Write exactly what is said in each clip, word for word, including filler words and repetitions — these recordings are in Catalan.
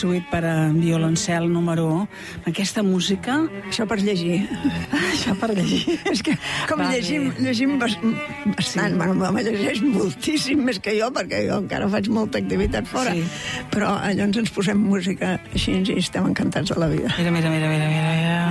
Suite per a violoncel número u. Aquesta música... Això per llegir. Això per llegir. És que com Va llegim, bé. llegim bastant, sí. Bueno, me llegeix moltíssim més que jo, perquè jo encara faig molta activitat fora. Sí. Però llavors ens posem música així i estem encantats de la vida. Mira, mira, mira, mira, mira, mira.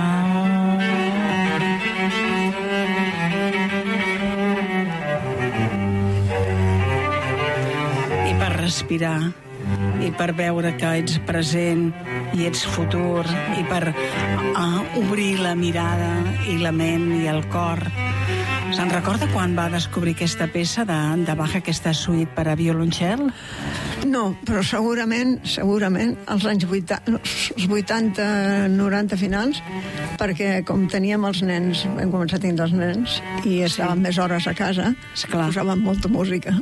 I per respirar, i per veure que ets present i ets futur, i per uh, obrir la mirada i la ment i el cor. Se'n recorda quan va descobrir aquesta peça de, de Bach, aquesta suite per a violoncel? No, però segurament, segurament, als anys vuitanta, els vuitanta, noranta finals, perquè com teníem els nens, vam començar a tenir els nens, i estàvem sí. més hores a casa, Esclar. posàvem molta música.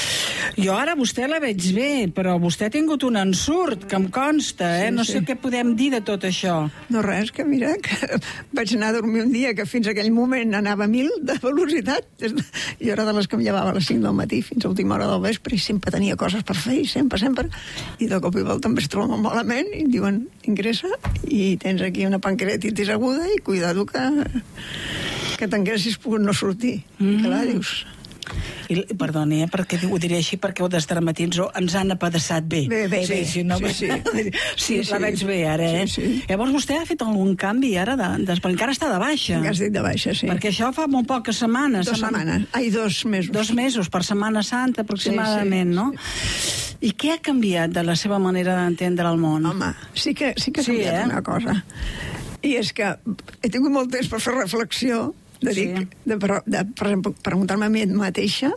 Jo ara vostè la veig bé, però vostè ha tingut un ensurt, que em consta, eh? Sí, no sí. sé què podem dir de tot això. No res, que mira, que vaig anar a dormir un dia que fins a aquell moment anava a mil de velocitat. Jo era de les que em llevava a les cinc del matí fins a última hora del vespre i sempre tenia coses per fer, sempre, sempre. I de cop i volta em vaig trobar molt malament i em diuen, ingressa i tens aquí una pancreatitis aguda i cuidado que, que t'haguessis pogut no sortir. Mm. I clar, dius... I, perdoni, eh, perquè ho diré així, perquè ho desdramatitzo, ens han apedaçat bé. Bé, bé, sí, bé. Sí, no, sí, sí. sí, sí, la sí. veig bé ara, eh? Sí, sí. Llavors vostè ha fet algun canvi ara, de, de, perquè encara està de baixa. Encara estic de baixa, sí. Perquè això fa molt poques setmanes. Dos setmanes. Ai, dos mesos. Dos mesos, per Setmana Santa, aproximadament, sí, sí, no? Sí. I què ha canviat de la seva manera d'entendre el món? Home, sí que, sí que ha Sí, canviat eh? una cosa. I és que he tingut molt temps per fer reflexió, de dir, Sí. de, de, de, per exemple, preguntar-me a mi mateixa,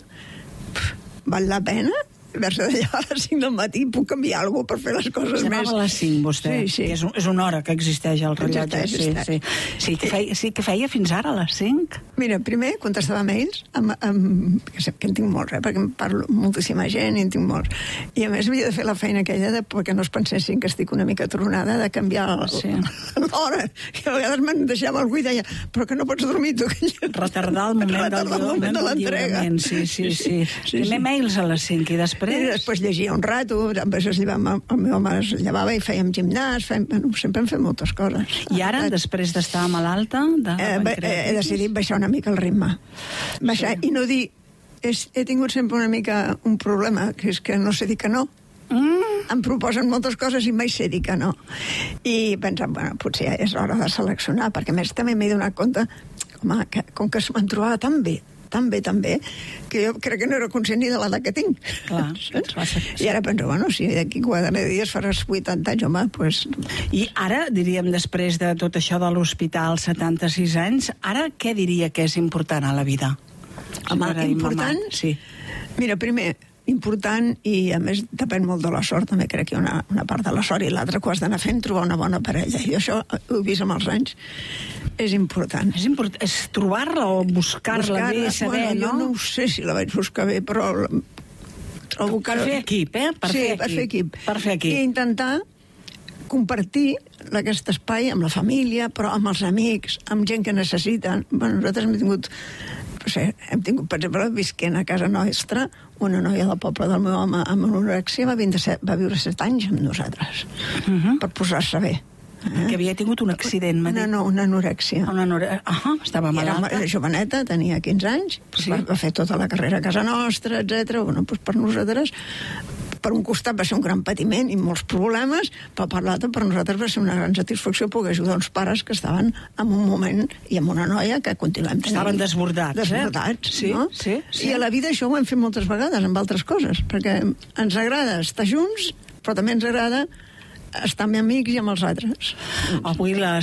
val la pena haver-se de llevar a les cinc del matí? Puc canviar alguna cosa per fer les coses Se més? llevava a les cinc, vostè. Sí, sí. És, un, és una hora que existeix el rellotge. Existeix, sí, sí. Sí, que feia, sí, que feia fins ara, a les cinc? Mira, primer contestava mails, amb, amb, que, sé, que en tinc molts, eh, perquè em parlo amb moltíssima gent i en tinc molts. I a més havia de fer la feina aquella de, perquè no es pensessin que estic una mica tronada, de canviar Sí. l'hora. I a vegades me'n deixava algú i deia, però que no pots dormir tu. Retardar el moment, Retardar del, el moment de l'entrega. lliurament. Sí, sí, sí. Sí, Primer sí. mails a les cinc i després... I després llegia un rato, després es llevava, el meu home es llevava i fèiem gimnàs, fèiem, bueno, sempre hem fet moltes coses. I ara, després d'estar malalta... De Eh, be- eh, he decidit baixar una mica el ritme. Baixar Sí. i no dir... És, he tingut sempre una mica un problema, que és que no sé dir que no. Mm. Em proposen moltes coses i mai sé dir que no. I pensant, bueno, potser ja és hora de seleccionar, perquè a més també m'he donat compte, home, que, com que me'n trobava tan bé, tan bé, tan bé, que jo crec que no era conscient ni de l'edat que tinc. Clar, Saps? clar, sí. I ara penso, bueno, si d'aquí quatre dies faràs vuitanta anys, home, doncs... I ara, diríem, després de tot això de l'hospital, setanta-sis anys, ara què diria que és important a la vida? Home, Senyora important? Imam, sí. Mira, primer, important, i a més depèn molt de la sort, també crec que hi ha una, una part de la sort i l'altra que ho has d'anar fent, trobar una bona parella. I això ho he vist amb els anys, és important. És, import... és trobar-la o buscar-la bé, saber, bueno, no? Jo no ho sé si la vaig buscar bé, però trobo que... Per fer equip, eh? Per sí, fer per fer equip. Per fer equip. I intentar compartir aquest espai amb la família, però amb els amics, amb gent que necessiten. Bueno, nosaltres hem tingut... No sé, hem tingut, per exemple, visquent a casa nostra, una noia del poble del meu home amb anorèxia va, set, va viure set anys amb nosaltres, Uh -huh. per posar-se bé. Eh? Que havia tingut un accident, m'ha Una, dit. no, una anorèxia. Una nore... Ah, estava I era malalta. una joveneta, tenia quinze anys, doncs Sí. va, va fer tota la carrera a casa nostra, etcètera. Bueno, doncs per nosaltres, per un costat va ser un gran patiment i molts problemes, però per l'altre per nosaltres va ser una gran satisfacció poder ajudar uns pares que estaven en un moment i amb una noia que continuem tenint. Estaven desbordats, Desbordats, eh? Sí, no? sí, sí. I a la vida això ho hem fet moltes vegades amb altres coses, perquè ens agrada estar junts, però també ens agrada estar amb amics i amb els altres. Avui la